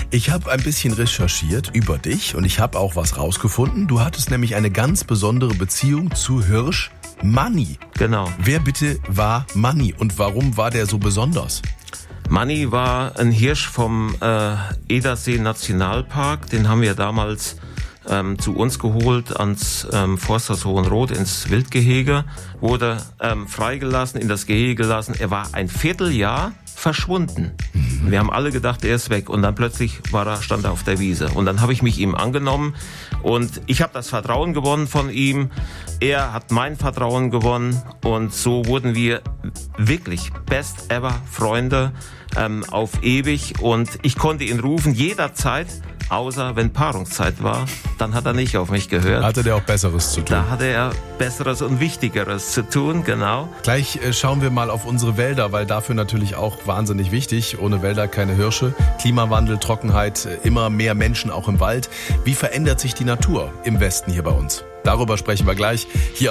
Ich habe ein bisschen recherchiert über dich und ich habe auch was rausgefunden. Du hattest nämlich eine ganz besondere Beziehung zu Hirsch Manni. Genau. Wer bitte war Manni und warum war der so besonders? Manni war ein Hirsch vom Edersee Nationalpark. Den haben wir damals zu uns geholt ans Forsthaus Hohenroth ins Wildgehege. Wurde freigelassen, in das Gehege gelassen. Er war ein Vierteljahr verschwunden. Wir haben alle gedacht, er ist weg. Und dann plötzlich stand er auf der Wiese. Und dann habe ich mich ihm angenommen. Und ich habe das Vertrauen gewonnen von ihm. Er hat mein Vertrauen gewonnen. Und so wurden wir wirklich best ever Freunde auf ewig. Und ich konnte ihn rufen jederzeit. Außer wenn Paarungszeit war, dann hat er nicht auf mich gehört. Hatte der auch Besseres zu tun? Da hatte er Besseres und Wichtigeres zu tun, genau. Gleich schauen wir mal auf unsere Wälder, weil dafür natürlich auch wahnsinnig wichtig. Ohne Wälder keine Hirsche. Klimawandel, Trockenheit, immer mehr Menschen auch im Wald. Wie verändert sich die Natur im Westen hier bei uns? Darüber sprechen wir gleich hier